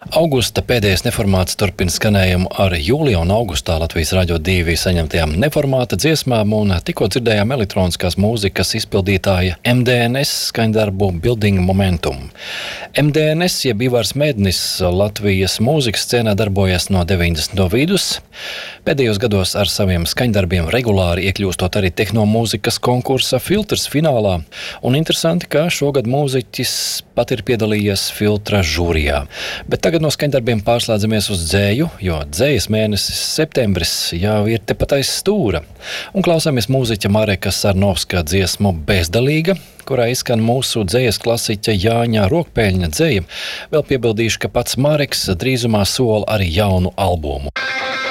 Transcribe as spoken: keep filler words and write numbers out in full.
Augusta pēdējais neformāts turpina skanējumu ar jūlijā un augustā Latvijas Radio divi saņemtajām neformāta dziesmām un tikko dzirdējām elektroniskās mūzikas izpildītāja M D N S skaņdarbu Building Momentum. M D N S, jeb Ivars Mednis, Latvijas mūzikas scēnā darbojas no deviņdesmito vidus. Pēdējos gados ar saviem skaņdarbiem regulāri iekļūstot arī tehnomūzikas konkursa Filtrs finālā. Un interesanti, ka šogad mūziķis pat ir piedalījies Filtra žūrijā. Bet tagad no skaņdarbiem pārslēdzamies uz dzēju, jo dzējas mēnesis septembris jau ir tepat aiz stūra. Un klausāmies mūziķa Mareka Sarnovska dziesmu Bezdalīga, kurā izskan mūsu dzējas klasiķa Jāņa Rokpēļņa dzēja. Vēl piebildīšu, ka pats Mareks drīzumā sola arī jaunu albumu.